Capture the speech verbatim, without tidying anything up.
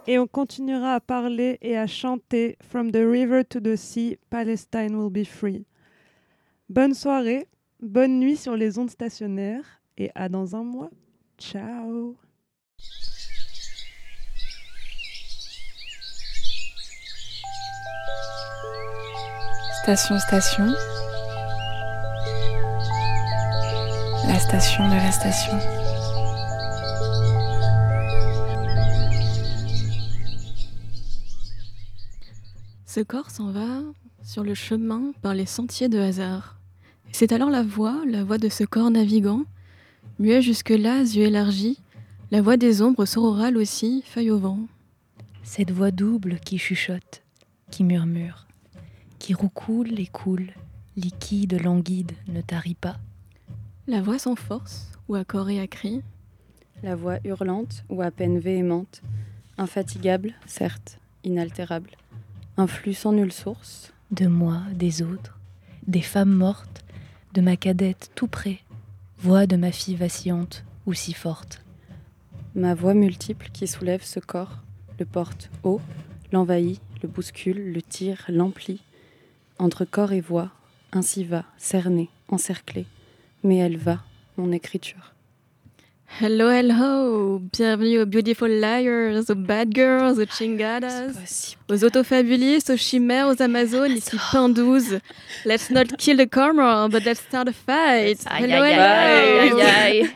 Et on continuera à parler et à chanter « From the river to the sea, Palestine will be free ». Bonne soirée, bonne nuit sur les ondes stationnaires et à dans un mois. Ciao. Station Station, la station de la station. Ce corps s'en va sur le chemin par les sentiers de hasard. C'est alors la voix, la voix de ce corps navigant, muet jusque-là, yeux élargis, la voix des ombres sororales aussi, feuille au vent. Cette voix double qui chuchote, qui murmure, qui roucoule et coule, liquide, languide, ne tarit pas. La voix sans force, ou à corps et à cri. La voix hurlante, ou à peine véhémente, infatigable, certes, inaltérable. Un flux sans nulle source. De moi, des autres, des femmes mortes, de ma cadette tout près, voix de ma fille vacillante ou si forte. Ma voix multiple qui soulève ce corps, le porte haut, l'envahit, le bouscule, le tire, l'emplit. Entre corps et voix, ainsi va, cernée, encerclée. Mais elle va, mon écriture. Hello, hello! Bienvenue aux Beautiful Liars, aux Bad Girls, aux Chingadas, aux Autofabulistes, aux Chimères, aux Amazones, ici Pandouze. Let's not kill the camera, but let's start a fight. Aïe, Hello, aïe, hello! aïe, aïe, aïe.